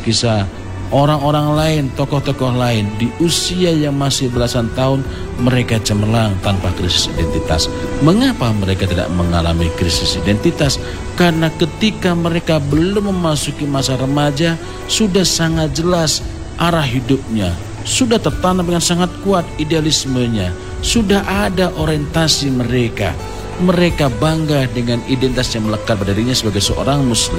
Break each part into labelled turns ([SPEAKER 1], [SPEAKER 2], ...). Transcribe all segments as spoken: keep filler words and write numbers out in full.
[SPEAKER 1] kisah orang-orang lain, tokoh-tokoh lain di usia yang masih belasan tahun mereka cemerlang tanpa krisis identitas. Mengapa mereka tidak mengalami krisis identitas? Karena ketika mereka belum memasuki masa remaja, sudah sangat jelas arah hidupnya, sudah tertanam dengan sangat kuat idealismenya, sudah ada orientasi mereka. Mereka bangga dengan identitas yang melekat pada dirinya sebagai seorang muslim.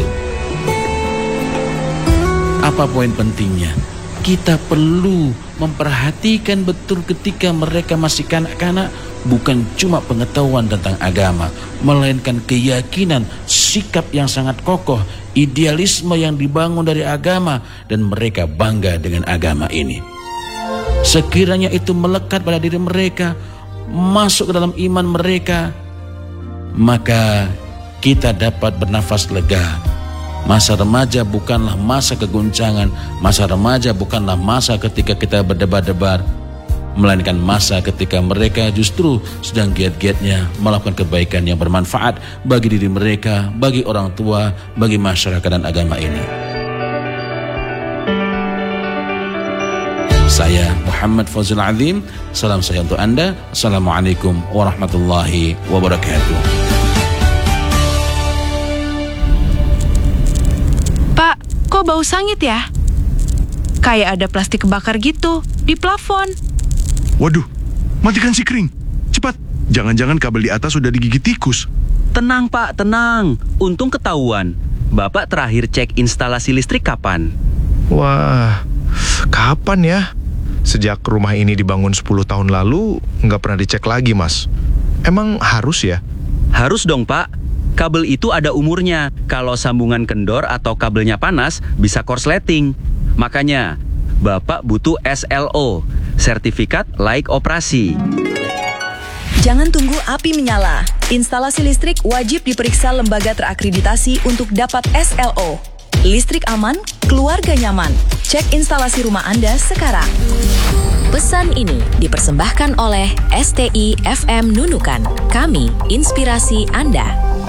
[SPEAKER 1] Apa poin pentingnya? Kita perlu memperhatikan betul ketika mereka masih kanak-kanak, bukan cuma pengetahuan tentang agama, melainkan keyakinan, sikap yang sangat kokoh, idealisme yang dibangun dari agama, dan mereka bangga dengan agama ini. Sekiranya itu melekat pada diri mereka, masuk ke dalam iman mereka, maka kita dapat bernafas lega. Masa remaja bukanlah masa keguncangan, masa remaja bukanlah masa ketika kita berdebar-debar, melainkan masa ketika mereka justru sedang giat-giatnya melakukan kebaikan yang bermanfaat bagi diri mereka, bagi orang tua, bagi masyarakat dan agama ini. Saya Muhammad Fawzul Azim, salam saya untuk Anda. Assalamualaikum warahmatullahi wabarakatuh.
[SPEAKER 2] Pak, kok bau sangit ya? Kayak ada plastik kebakar gitu di plafon.
[SPEAKER 3] Waduh, matikan si kring. Cepat, jangan-jangan kabel di atas sudah digigit tikus.
[SPEAKER 4] Tenang Pak, tenang. Untung ketahuan. Bapak terakhir cek instalasi listrik kapan?
[SPEAKER 3] Wah, kapan ya? Sejak rumah ini dibangun sepuluh tahun lalu, nggak pernah dicek lagi, Mas. Emang harus ya?
[SPEAKER 4] Harus dong Pak. Kabel itu ada umurnya. Kalau sambungan kendor atau kabelnya panas, bisa korsleting. Makanya, Bapak butuh S L O, Sertifikat Layak Operasi.
[SPEAKER 5] Jangan tunggu api menyala. Instalasi listrik wajib diperiksa lembaga terakreditasi untuk dapat S L O. Listrik aman, keluarga nyaman. Cek instalasi rumah Anda sekarang.
[SPEAKER 6] Pesan ini dipersembahkan oleh S T I F M Nunukan. Kami, inspirasi Anda.